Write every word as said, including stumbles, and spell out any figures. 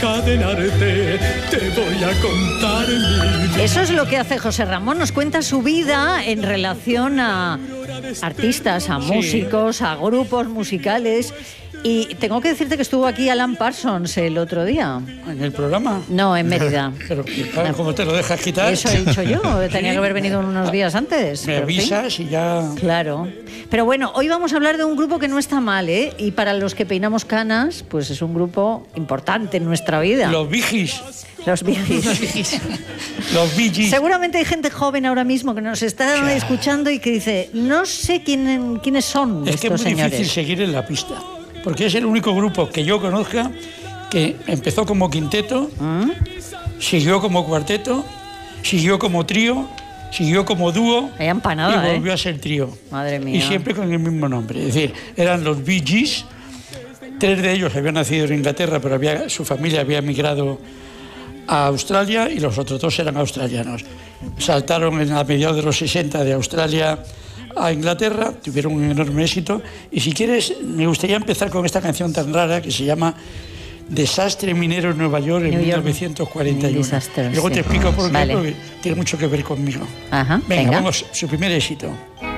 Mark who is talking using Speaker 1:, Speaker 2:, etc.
Speaker 1: Cadenarte, te voy a contar mi...
Speaker 2: Eso es lo que hace José Ramón, nos cuenta su vida en relación a artistas, a músicos, sí, a grupos musicales. Y tengo que decirte que estuvo aquí Alan Parsons el otro día.
Speaker 3: ¿En el programa?
Speaker 2: No, en Mérida.
Speaker 3: Pero, claro, ¿cómo te lo dejas quitar?
Speaker 2: Eso he dicho yo, tenía que haber venido unos días antes.
Speaker 3: Me avisas y ya...
Speaker 2: Claro. Pero bueno, hoy vamos a hablar de un grupo que no está mal, ¿eh? Y para los que peinamos canas, pues es un grupo importante en nuestra vida.
Speaker 3: Los Bee Gees.
Speaker 2: Los Bee Gees.
Speaker 3: Los Bee Gees.
Speaker 2: Seguramente hay gente joven ahora mismo que nos está claro. escuchando y que dice, no sé quién, quiénes son
Speaker 3: es
Speaker 2: estos
Speaker 3: que es muy
Speaker 2: señores.
Speaker 3: difícil seguir en la pista. Porque es el único grupo que yo conozca que empezó como quinteto, ¿Mm? siguió como cuarteto, siguió como trío, siguió como dúo
Speaker 2: y volvió
Speaker 3: ¿eh? a ser trío.
Speaker 2: Madre mía.
Speaker 3: Y siempre con el mismo nombre. Es decir, eran los Bee Gees. Tres de ellos habían nacido en Inglaterra, pero había, su familia había emigrado a Australia y los otros dos eran australianos. Saltaron en a mediados de los sesenta de Australia a Inglaterra, tuvieron un enorme éxito. Y si quieres, me gustaría empezar con esta canción tan rara que se llama Desastre minero en Nueva York en New mil novecientos cuarenta y uno.
Speaker 2: Disaster,
Speaker 3: Luego
Speaker 2: sí.
Speaker 3: te explico por qué,
Speaker 2: vale.
Speaker 3: porque tiene mucho que ver conmigo.
Speaker 2: Ajá,
Speaker 3: venga,
Speaker 2: venga,
Speaker 3: vamos, su primer éxito.